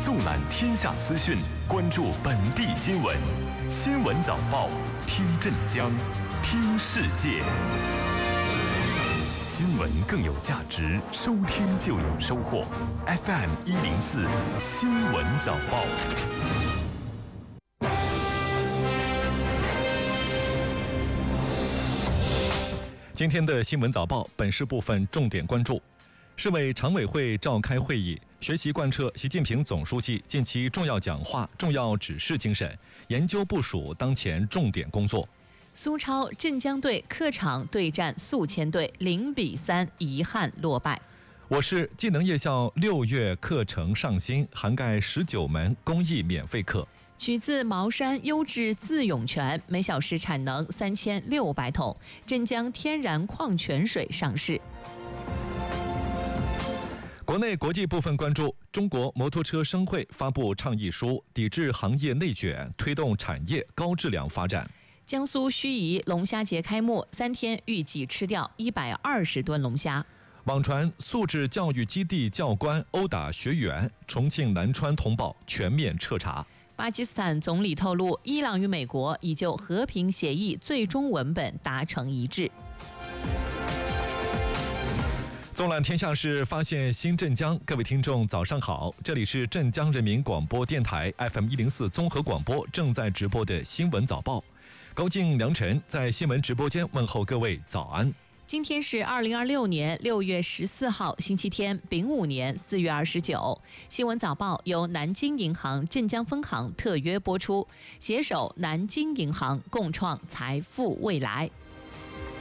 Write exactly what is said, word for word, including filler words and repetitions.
纵览天下资讯，关注本地新闻。新闻早报，听镇江，听世界。新闻更有价值，收听就有收获。F M 一零四新闻早报。 今天的新闻早报，本市部分重点关注：市委常委会召开会议，学习贯彻习近平总书记近期重要讲话、重要指示精神，研究部署当前重点工作。 苏超镇江队客场对战宿迁队，零比三遗憾落败。 我市技能夜校六月课程上新，涵盖十九门公益免费课。 取自茅山优质自涌泉，每小时产能三千六百桶，镇江天然矿泉水上市。 国内国际部分关注：中国摩托车商会发布倡议书，抵制行业内卷，推动产业高质量发展。 江苏盱眙龙虾节开幕，三天预计吃掉一百二十吨龙虾。 网传素质教育基地教官殴打学员，重庆南川通报全面彻查。 巴基斯坦总理透露，伊朗与美国已就和平协议最终文本达成一致。 纵览天下事，发现新镇江。各位听众早上好，这里是镇江人民广播电台 F M 一零四综合广播正在直播的新闻早报。高静、梁晨在新闻直播间问候各位早安。 今天是二零二六年六月十四号星期天，丙午年四月二十九。新闻早报由南京银行镇江分行特约播出，携手南京银行共创财富未来。